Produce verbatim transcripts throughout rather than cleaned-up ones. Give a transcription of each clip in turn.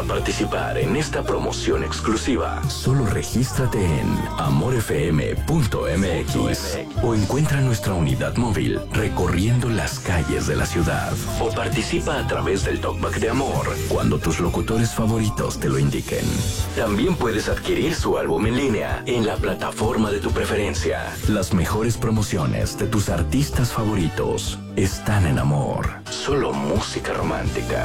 a participar en esta promoción exclusiva. Solo regístrate en amor f m punto m x o encuentra nuestra unidad móvil recorriendo las calles de la ciudad. O participa a través del Talkback de Amor cuando tus locutores favoritos te lo indiquen. También puedes adquirir su álbum en línea en la plataforma de tu preferencia. Las mejores promociones de tus artistas favoritos están en Amor. Solo música romántica.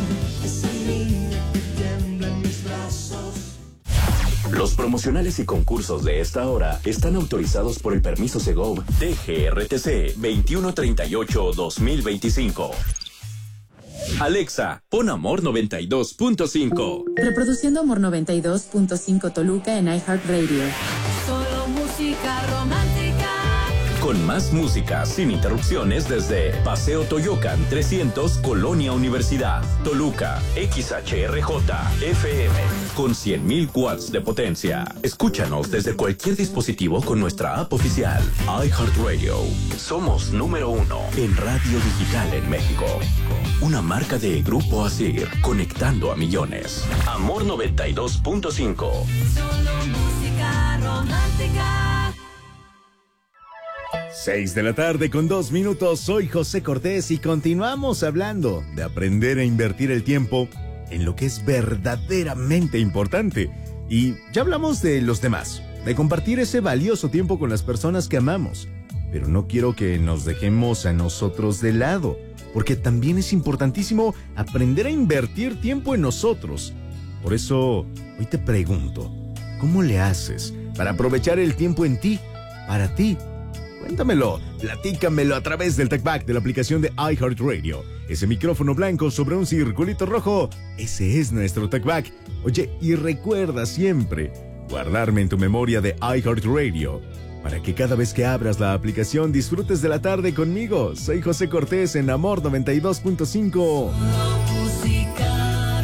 Los promocionales y concursos de esta hora están autorizados por el permiso Segov D G R T C veintiuno treinta y ocho dos mil veinticinco. Alexa, pon Amor noventa y dos punto cinco. Reproduciendo Amor noventa y dos punto cinco Toluca en iHeartRadio. Solo música romántica. Con más música sin interrupciones desde Paseo Toyocan trescientos, Colonia Universidad, Toluca, X H R J F M, con cien mil watts de potencia. Escúchanos desde cualquier dispositivo con nuestra app oficial, iHeartRadio. Somos número uno en radio digital en México. Una marca de Grupo Asir, conectando a millones. Amor noventa y dos punto cinco. Solo música romántica. Seis de la tarde con dos minutos, soy José Cortés y continuamos hablando de aprender a invertir el tiempo en lo que es verdaderamente importante. Y ya hablamos de los demás, de compartir ese valioso tiempo con las personas que amamos. Pero no quiero que nos dejemos a nosotros de lado, porque también es importantísimo aprender a invertir tiempo en nosotros. Por eso, hoy te pregunto, ¿cómo le haces para aprovechar el tiempo en ti, para ti? Cuéntamelo, platícamelo a través del Talkback de la aplicación de iHeartRadio. Ese micrófono blanco sobre un circulito rojo, ese es nuestro Talkback. Oye, y recuerda siempre guardarme en tu memoria de iHeartRadio, para que cada vez que abras la aplicación disfrutes de la tarde conmigo. Soy José Cortés en Amor noventa y dos punto cinco. Música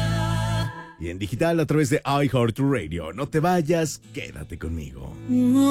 romántica. Y en digital a través de iHeartRadio. No te vayas, quédate conmigo.